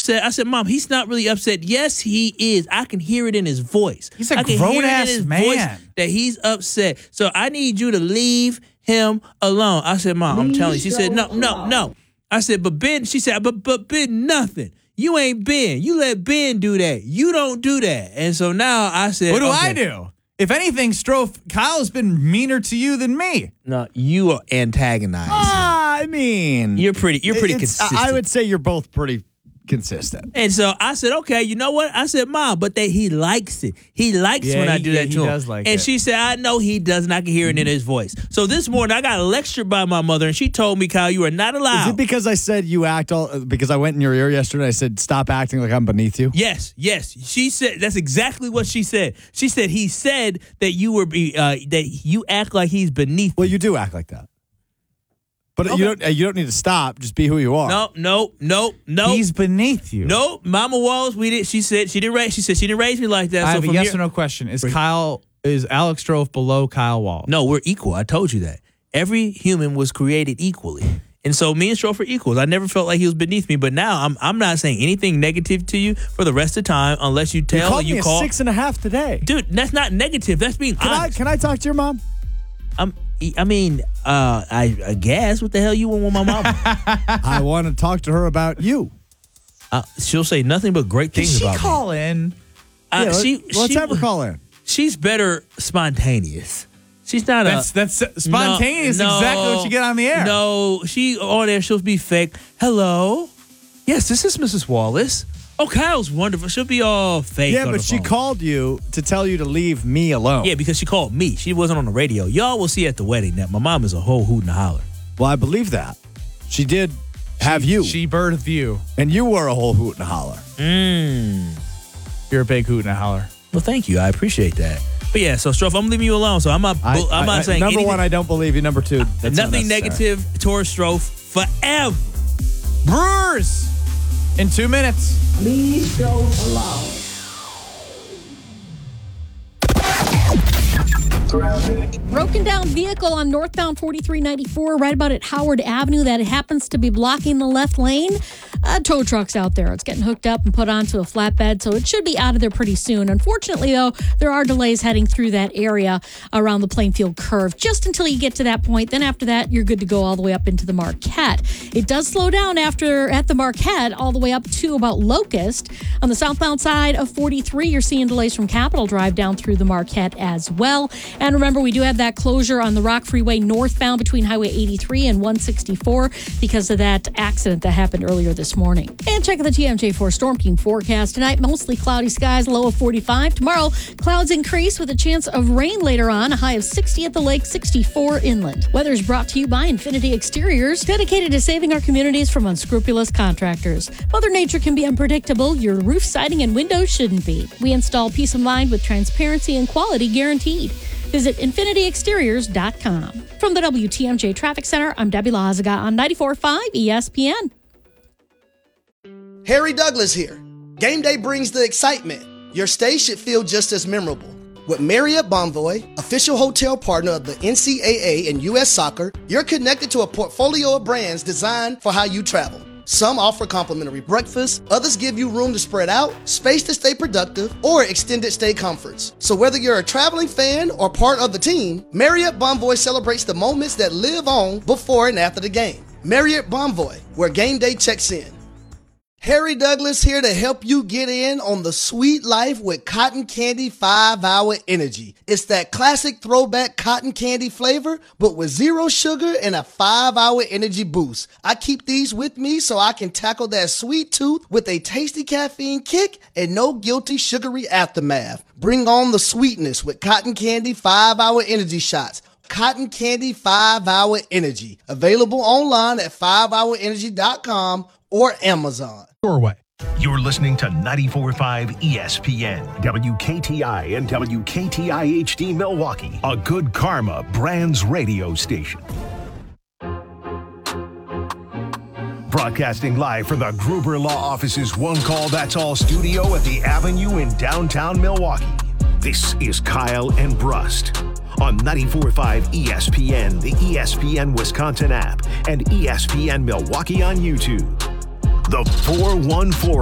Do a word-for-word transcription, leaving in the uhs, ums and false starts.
upset. I said, Mom, he's not really upset. Yes, he is. I can hear it in his voice. He's a I can grown hear it ass in his man. voice that he's upset. So I need you to leave him alone. I said, Mom, I'm telling you. She said, no, no, no. I said, but Ben, she said, but but Ben, nothing. You ain't Ben. You let Ben do that. You don't do that. And so now I said, what do okay. I do? If anything, Strofe, Kyle's been meaner to you than me. No, you are antagonizing. Ah, I mean, You're pretty. You're pretty it's- consistent. I would say you're both pretty consistent. And so I said, okay, you know what? I said, Mom, but that he likes it. He likes Yeah, when I he- do yeah, that he to him. does like and it. she said, I know he does, and I can hear it in his voice. So this morning, I got lectured by my mother, and she told me, Kyle, you are not allowed. Is it because I said you act all? Because I went in your ear yesterday. I said stop acting like I'm beneath you. Yes, yes. She said that's exactly what she said. She said he said that you were be uh, that you act like he's beneath. Well, you do act like that. But Okay. you don't. uh, You don't need to stop. Just be who you are. No, no, no, no. He's beneath you. no. Mama Walls, we did. She said she didn't raise. She said she didn't raise me like that. I so have a from yes here, or no question. Is Kyle, is Alex Strofe below Kyle Wall? No, we're equal. I told you that. Every human was created equally. And so me and Strofe are equals. I never felt like he was beneath me, but now I'm I'm not saying anything negative to you for the rest of the time unless you You tell called and you me call. a six and a half today. Dude, that's not negative. That's being Can I? honest. Can I talk to your mom? I'm, I mean, uh, I, I guess. What the hell you want with my mama? I want to talk to her about you. uh, she'll say nothing but great Can things she about call in? me. Uh, Yeah, she, let, let's she, have her call in. She's better spontaneous. She's not That's a... that's spontaneous. No, exactly what you get on the air. No, she on there. She'll be fake. Hello, yes, this is Missus Wallace. Oh, Kyle's wonderful. She'll be all fake. Yeah, on but the she phone. called you to tell you to leave me alone. Yeah, because she called me. She wasn't on the radio. Y'all will see at the wedding that my mom is a whole hoot and a holler. Well, I believe that. She did have you, She birthed you. and you were a whole hoot and a holler. Mm. You're a big hoot and a holler. Well, thank you. I appreciate that. But yeah, so Strofe, I'm leaving you alone. So I'm not. I, I'm I- not I- saying number anything, one. I don't believe you. Number two, that's nothing unnecessary. negative towards Strofe forever. Brewers in two minutes. Please go along. Broken down vehicle on northbound forty-three ninety-four, right about at Howard Avenue, that happens to be blocking the left lane. Uh, tow truck's out there. It's getting hooked up and put onto a flatbed, so it should be out of there pretty soon. Unfortunately, though, there are delays heading through that area around the Plainfield curve, just until you get to that point. Then after that, you're good to go all the way up into the Marquette. It does slow down after at the Marquette all the way up to about Locust. On the southbound side of forty-three, you're seeing delays from Capitol Drive down through the Marquette as well. And remember, we do have that closure on the Rock Freeway northbound between Highway eighty-three and one sixty-four because of that accident that happened earlier this morning. And check the T M J four Storm Team forecast. Tonight, mostly cloudy skies, low of forty-five. Tomorrow, clouds increase with a chance of rain later on, a high of sixty at the lake, sixty-four inland. Weather is brought to you by Infinity Exteriors, dedicated to saving our communities from unscrupulous contractors. Mother Nature can be unpredictable. Your roof siding and windows shouldn't be. We install peace of mind with transparency and quality guaranteed. Visit infinity exteriors dot com. From the W T M J Traffic Center, I'm Debbie Lazaga on ninety-four point five E S P N. Harry Douglas here. Game day brings the excitement. Your stay should feel just as memorable. With Marriott Bonvoy, official hotel partner of the N C double A and U S Soccer, you're connected to a portfolio of brands designed for how you travel. Some offer complimentary breakfast, others give you room to spread out, space to stay productive, or extended stay comforts. So whether you're a traveling fan or part of the team, Marriott Bonvoy celebrates the moments that live on before and after the game. Marriott Bonvoy, where game day checks in. Harry Douglas here to help you get in on the sweet life with Cotton Candy five hour Energy. It's that classic throwback cotton candy flavor, but with zero sugar and a five hour energy boost. I keep these with me so I can tackle that sweet tooth with a tasty caffeine kick and no guilty sugary aftermath. Bring on the sweetness with Cotton Candy five hour Energy shots. Cotton Candy five hour Energy. Available online at five hour energy dot com or Amazon. Doorway. You're listening to ninety-four point five E S P N, W K T I and W K T I H D Milwaukee, a Good Karma Brands radio station. Broadcasting live from the Gruber Law Office's One Call That's All studio at the Avenue in downtown Milwaukee. This is Kyle and Brust on ninety-four point five E S P N, the E S P N Wisconsin app, and E S P N Milwaukee on YouTube. The four one four